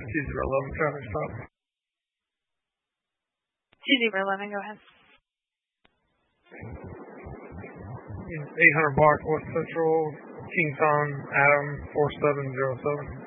2011 traffic stop. 2011, go ahead. 800 block West Central, Kingston, Adam 4707.